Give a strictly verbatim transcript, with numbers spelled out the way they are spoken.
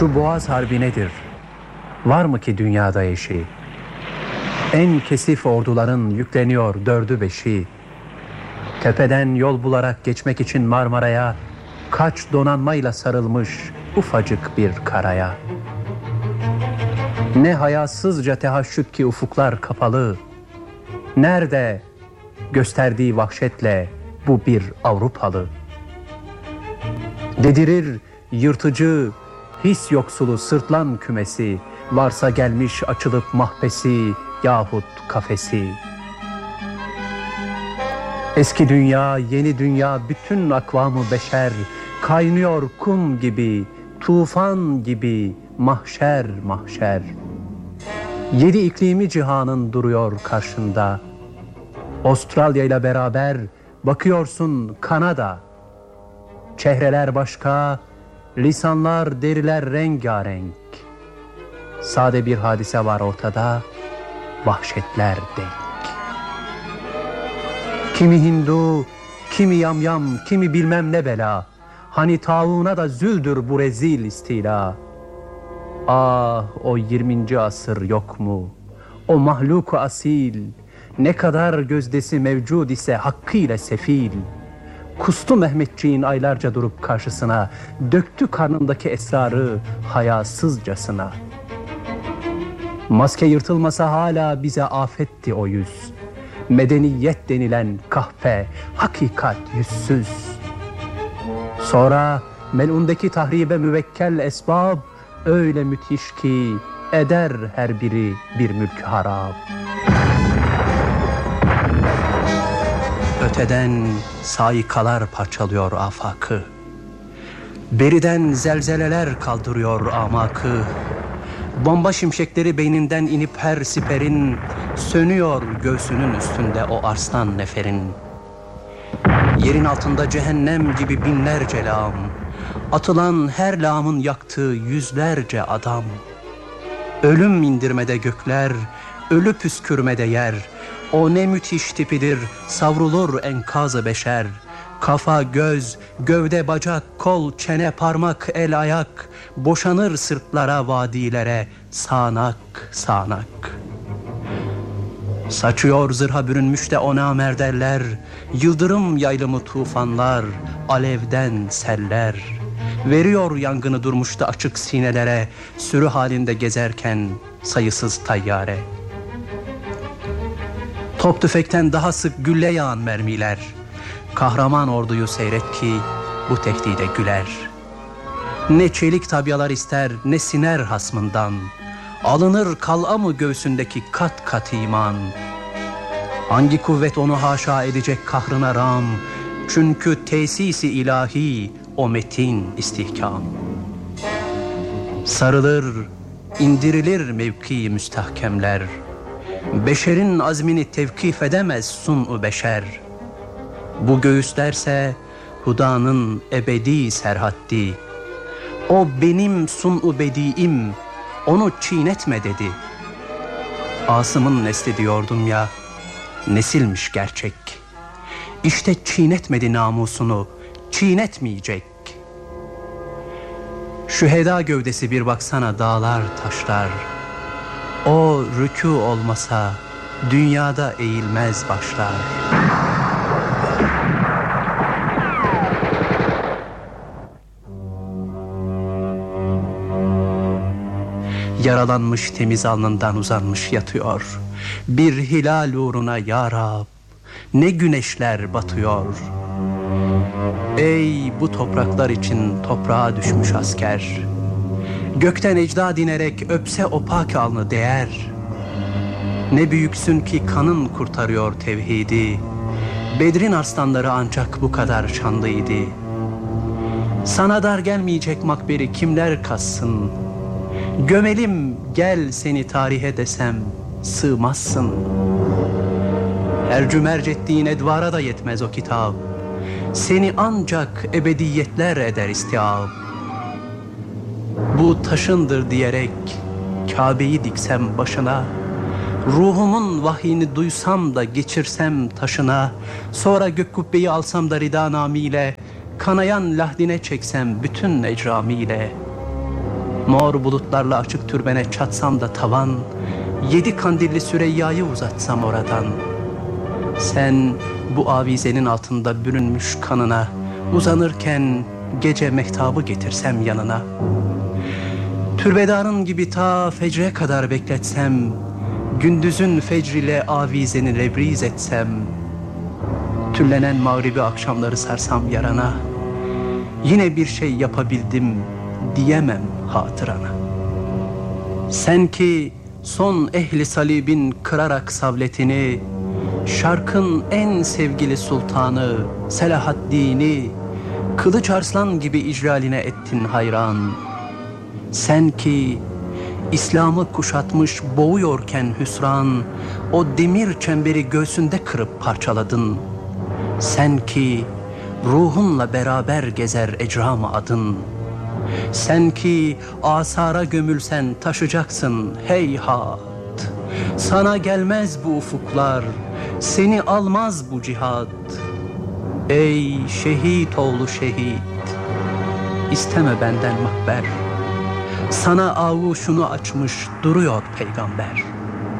Şu Boğaz Harbi nedir? Var mı ki dünyada eşi? En kesif orduların yükleniyor dördü beşi. Tepeden yol bularak geçmek için Marmara'ya kaç donanmayla sarılmış ufacık bir karaya. Ne hayasızca tehaşüt ki ufuklar kapalı. Nerede gösterdiği vahşetle bu bir Avrupalı? Dedirir yırtıcı, his yoksulu sırtlan kümesi, varsa gelmiş açılıp mahbesi yahut kafesi. Eski dünya, yeni dünya, bütün akvamı beşer kaynıyor kum gibi, tufan gibi, mahşer mahşer. Yedi iklimi cihanın duruyor karşında. Avustralya ile beraber bakıyorsun Kanada. Çehreler başka, lisanlar, deriler rengarenk. Sade bir hadise var ortada, vahşetler denk. Kimi Hindu, kimi yamyam, kimi bilmem ne bela. Hani tauna da züldür bu rezil istila. Ah, o yirminci asır yok mu? O mahluk-u asil, ne kadar gözdesi mevcud ise hakkıyla sefil. Kustu Mehmetçiğin aylarca durup karşısına, döktü karnındaki esrarı hayasızcasına. Maske yırtılmasa hala bize afetti o yüz. Medeniyet denilen kahpe, hakikat yüzsüz. Sonra melundaki tahribe müvekkel esbab öyle müthiş ki eder her biri bir mülk harap. Öteden saikalar parçalıyor afakı. Beriden zelzeleler kaldırıyor amakı. Bomba şimşekleri beyninden inip her siperin sönüyor göğsünün üstünde o arslan neferin. Yerin altında cehennem gibi binlerce lağım, atılan her lağımın yaktığı yüzlerce adam. Ölüm indirmede gökler, ölü püskürmede yer. O ne müthiş tipidir, savrulur enkaz-ı beşer. Kafa, göz, gövde, bacak, kol, çene, parmak, el, ayak boşanır sırtlara, vadilere, sağanak sağanak. Saçıyor zırha bürünmüş de ona merderler, yıldırım yaylımı tufanlar, alevden seller. Veriyor yangını durmuş da açık sinelere, sürü halinde gezerken sayısız tayyare. Top tüfekten daha sık gülle yağan mermiler. Kahraman orduyu seyret ki bu tehdide güler. Ne çelik tabyalar ister, ne siner hasmından. Alınır kal'a mı göğsündeki kat kat iman. Hangi kuvvet onu haşa edecek kahrına ram? Çünkü tesisi ilahi o metin istihkam. Sarılır, indirilir mevki müstahkemler. Beşerin azmini tevkif edemez sun-u beşer. Bu göğüslerse Huda'nın ebedi serhaddi. O benim sun-u bediim, onu çiğnetme dedi. Asım'ın nesli diyordum ya, nesilmiş gerçek. İşte çiğnetmedi namusunu, çiğnetmeyecek. Şüheda gövdesi bir baksana dağlar taşlar. O rükû olmasa dünyada eğilmez başlar. Yaralanmış temiz alnından uzanmış yatıyor. Bir hilal uğruna ya Rab, ne güneşler batıyor. Ey bu topraklar için toprağa düşmüş asker, gökten ecda dinerek öpse o pak alnı değer. Ne büyüksün ki kanın kurtarıyor tevhidi. Bedrin arslanları ancak bu kadar şanlıydı. Sana dar gelmeyecek makberi kimler kassın? Gömelim gel seni tarihe desem sığmazsın. Ercümerc ettiğin edvara da yetmez o kitap. Seni ancak ebediyetler eder istiab. Bu taşındır diyerek Kabe'yi diksem başına, ruhumun vahyini duysam da geçirsem taşına, sonra gök kubbeyi alsam da rida namiyle, kanayan lahdine çeksem bütün ecramiyle. Mor bulutlarla açık türbene çatsam da tavan, yedi kandilli Süreyya'yı uzatsam oradan. Sen bu avizenin altında bürünmüş kanına, uzanırken gece mehtabı getirsem yanına. Türbedarın gibi ta fecre kadar bekletsem, gündüzün fecriyle avizeni lebriz etsem, tüllenen mağribi akşamları sarsam yarana, yine bir şey yapabildim diyemem hatırana. Sen ki son ehli salibin kırarak savletini, şarkın en sevgili sultanı Selahaddin'i Kılıç Arslan gibi icraline ettin hayran. Sen ki İslam'ı kuşatmış boğuyorken hüsran, o demir çemberi göğsünde kırıp parçaladın. Sen ki ruhunla beraber gezer ecram-ı adın. Sen ki asara gömülsen taşacaksın heyhat. Sana gelmez bu ufuklar, seni almaz bu cihat. Ey şehit oğlu şehit, isteme benden mahber. Sana avuşunu açmış duruyor peygamber.